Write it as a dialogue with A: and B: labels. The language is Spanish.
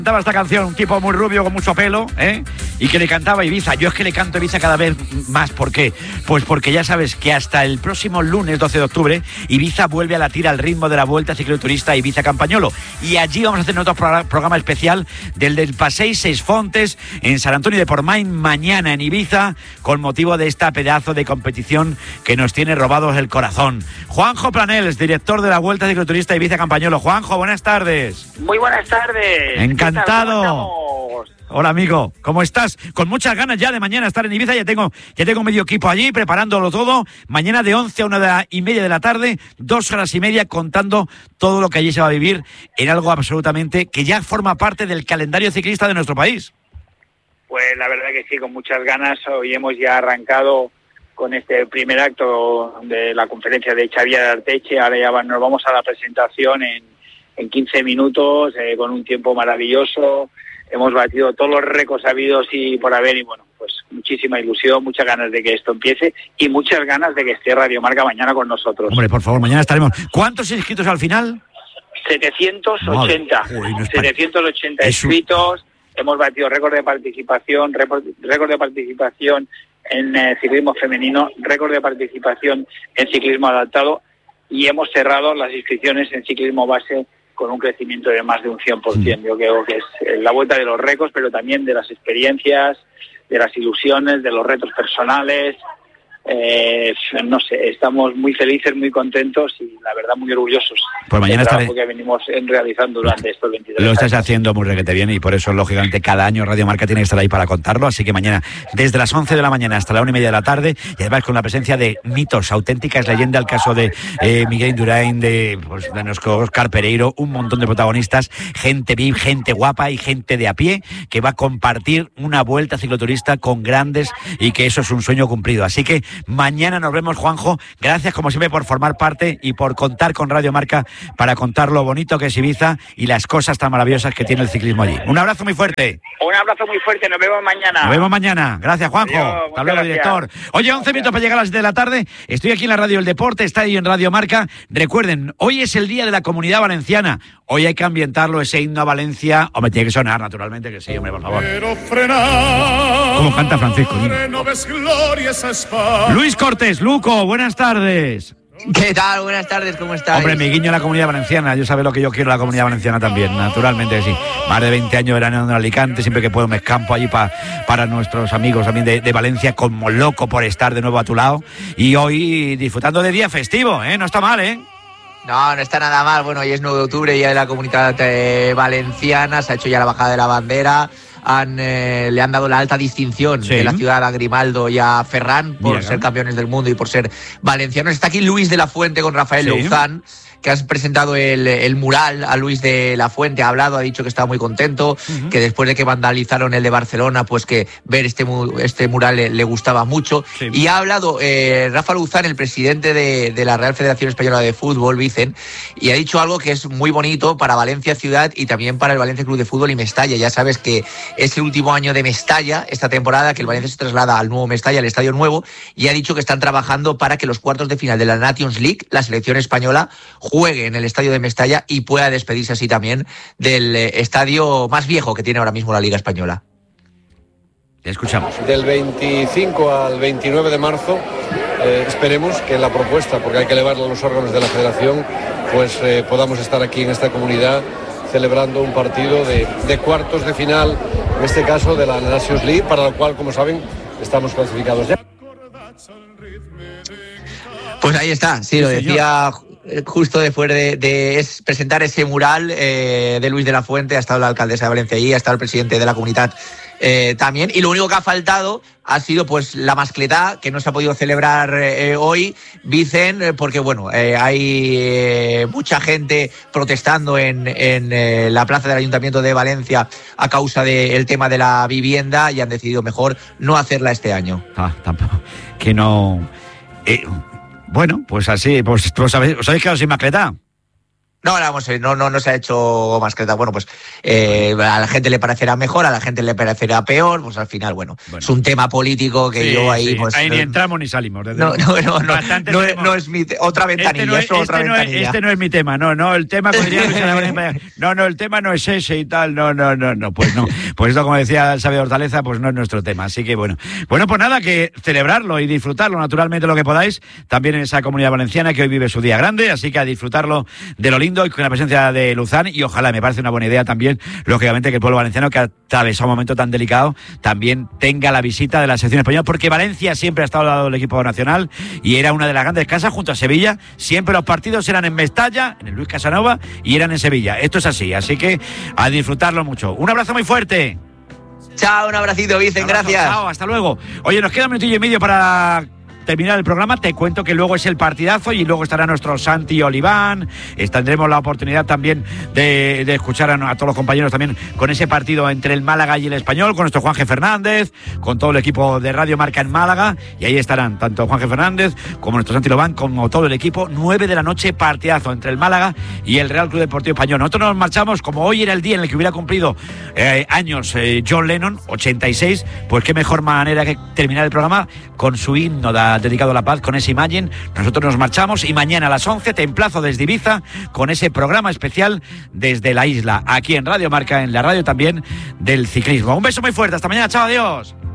A: Cantaba esta canción un tipo muy rubio con mucho pelo, y que le cantaba Ibiza. Yo es que le canto Ibiza cada vez más. ¿Por qué? Pues porque ya sabes que hasta el próximo lunes 12 de octubre Ibiza vuelve a latir al ritmo de la Vuelta Cicloturista Ibiza Campañolo, y allí vamos a hacer otro programa especial del Passeig Ses Fontes en Sant Antoni de Portmany, mañana en Ibiza, con motivo de esta pedazo de competición que nos tiene robados el corazón. Juanjo Planels, director de la Vuelta Cicloturista Ibiza Campañolo. Juanjo, buenas tardes.
B: Muy buenas tardes.
A: Encantado. Hola, amigo, ¿cómo estás? Con muchas ganas ya de mañana estar en Ibiza. Ya tengo medio equipo allí preparándolo todo. Mañana de 11 a 1:30 de la tarde, 2 horas y media contando todo lo que allí se va a vivir en algo absolutamente que ya forma parte del calendario ciclista de nuestro país.
B: Pues la verdad que sí, con muchas ganas. Hoy hemos ya arrancado con este primer acto de la conferencia de Xavier Arteche. Ahora ya nos vamos a la presentación en 15 minutos, con un tiempo maravilloso. Hemos batido todos los récords habidos y por haber, y bueno, pues muchísima ilusión, muchas ganas de que esto empiece y muchas ganas de que esté Radio Marca mañana con nosotros.
A: Hombre, por favor, mañana estaremos. ¿Cuántos inscritos al final?
B: 780.
A: Uy, no es
B: 780 inscritos. Hemos batido récord de participación en ciclismo femenino, récord de participación en ciclismo adaptado, y hemos cerrado las inscripciones en ciclismo base con un crecimiento de más de un 100%. Yo creo que es la vuelta de los récords, pero también de las experiencias, de las ilusiones, de los retos personales. No sé, estamos muy felices, muy contentos y la verdad muy orgullosos
A: pues mañana
B: del trabajo que venimos realizando durante estos 23 años.
A: Lo estás haciendo muy requete bien, y por eso lógicamente cada año Radio Marca tiene que estar ahí para contarlo. Así que mañana desde las 11 de la mañana hasta la 1:30 de la tarde, y además con la presencia de mitos, auténticas leyendas, el caso de Miguel Indurain, de nuestro Óscar Pereiro, un montón de protagonistas, gente VIP, gente guapa y gente de a pie que va a compartir una vuelta cicloturista con grandes, y que eso es un sueño cumplido. Así que mañana nos vemos, Juanjo. Gracias como siempre por formar parte y por contar con Radio Marca para contar lo bonito que es Ibiza y las cosas tan maravillosas que tiene el ciclismo allí. Un abrazo muy fuerte.
B: Un abrazo muy fuerte, nos vemos mañana.
A: Nos vemos mañana. Gracias, Juanjo.
B: Adiós,
A: hasta luego, director. Oye, 11 minutos para llegar a las 7 de la tarde. Estoy aquí en la Radio del Deporte, está ahí en Radio Marca. Recuerden, hoy es el Día de la Comunidad Valenciana. Hoy hay que ambientarlo, ese himno a Valencia. Hombre, tiene que sonar, naturalmente que sí, hombre, por favor. ¿Cómo canta Francisco? Luis Cortés, Luco, buenas tardes.
C: ¿Qué tal? Buenas tardes, ¿cómo estáis?
A: Hombre, mi guiño a la Comunidad Valenciana. Yo sabe lo que yo quiero a la Comunidad Valenciana también, naturalmente que sí. Más de 20 años veraneando en Alicante, siempre que puedo me escampo allí para nuestros amigos también de Valencia, como loco por estar de nuevo a tu lado. Y hoy disfrutando de día festivo, no está mal,
C: No está nada mal. Bueno, hoy es 9 de octubre, Día de la Comunidad Valenciana, se ha hecho ya la bajada de la bandera. Le han dado la alta distinción de la ciudad a Grimaldo y a Ferran por ser campeones del mundo y por ser valencianos. Está aquí Luis de la Fuente con Rafael Louzán, que has presentado el mural a Luis de la Fuente. Ha hablado, ha dicho que estaba muy contento, que después de que vandalizaron el de Barcelona, pues que ver este mural le gustaba mucho. Y ha hablado Rafa Louzán, el presidente de la Real Federación Española de Fútbol, Vicen, y ha dicho algo que es muy bonito para Valencia Ciudad y también para el Valencia Club de Fútbol y Mestalla. Ya sabes que es el último año de Mestalla esta temporada, que el Valencia se traslada al nuevo Mestalla, al estadio nuevo, y ha dicho que están trabajando para que los cuartos de final de la Nations League, la selección española, juegue en el estadio de Mestalla y pueda despedirse así también del estadio más viejo que tiene ahora mismo la Liga Española.
A: Te escuchamos.
D: Del 25 al 29 de marzo esperemos que la propuesta, porque hay que elevarla a los órganos de la federación, pues podamos estar aquí en esta comunidad celebrando un partido de cuartos de final, en este caso de la Nations League, para lo cual, como saben, estamos clasificados ya.
C: Pues ahí está, sí, lo decía justo después de presentar ese mural de Luis de la Fuente. Ha estado la alcaldesa de Valencia allí, ha estado el presidente de la comunidad también, y lo único que ha faltado ha sido pues la mascletá, que no se ha podido celebrar hoy, Vicen, porque bueno, hay mucha gente protestando en la plaza del Ayuntamiento de Valencia a causa del tema de la vivienda, y han decidido mejor no hacerla este año.
A: Tampoco, que no... bueno, pues así, pues ¿os habéis quedado sin mascletá?
C: No, vamos, no se ha hecho mascleta. Bueno, pues a la gente le parecerá mejor, a la gente le parecerá peor, pues al final, bueno. Es un tema político que
A: sí,
C: yo ahí...
A: Sí.
C: Pues,
A: ahí ni entramos ni salimos.
C: No es mi... Otra ventanilla, ventanilla.
A: Este no es mi tema, no, el tema... el tema no es ese y tal, no, pues no. Pues esto, como decía el sabio Hortaleza, pues no es nuestro tema, así que bueno. Bueno, pues nada, que celebrarlo y disfrutarlo naturalmente lo que podáis, también en esa Comunidad Valenciana que hoy vive su día grande, así que a disfrutarlo de lo lindo y con la presencia de Luzán, y ojalá, me parece una buena idea también, lógicamente, que el pueblo valenciano, que ha atravesado un momento tan delicado, también tenga la visita de la selección española, porque Valencia siempre ha estado al lado del equipo nacional y era una de las grandes casas junto a Sevilla. Siempre los partidos eran en Mestalla, en el Luis Casanova, y eran en Sevilla. Esto es así que a disfrutarlo mucho. Un abrazo muy fuerte.
C: Chao, un abracito, Vicen, gracias.
A: Chao, hasta luego. Oye, nos queda un minutillo y medio para terminar el programa. Te cuento que luego es el partidazo y luego estará nuestro Santi Oliván. Tendremos la oportunidad también de escuchar a todos los compañeros también con ese partido entre el Málaga y el Español, con nuestro Juanje Fernández, con todo el equipo de Radio Marca en Málaga, y ahí estarán tanto Juanje Fernández como nuestro Santi Oliván, como todo el equipo. 9 de la noche, partidazo entre el Málaga y el Real Club Deportivo Español. Nosotros nos marchamos, como hoy era el día en el que hubiera cumplido años John Lennon, 86, pues qué mejor manera que terminar el programa con su himno dedicado a la paz, con ese Imagine. Nosotros nos marchamos y mañana a las 11 te emplazo desde Ibiza con ese programa especial desde la isla, aquí en Radio Marca, en la radio también del ciclismo. Un beso muy fuerte, hasta mañana, chao, adiós.